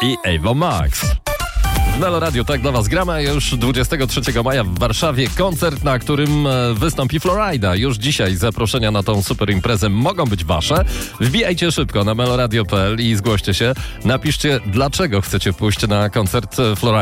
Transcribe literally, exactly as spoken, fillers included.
i Ava Max. W Melo Radio tak dla was gramy, a już dwudziestego trzeciego maja w Warszawie koncert, na którym wystąpi Florida. Już dzisiaj zaproszenia na tą super imprezę mogą być wasze. Wbijajcie szybko na meloradio kropka p l i zgłoście się. Napiszcie, dlaczego chcecie pójść na koncert Florida.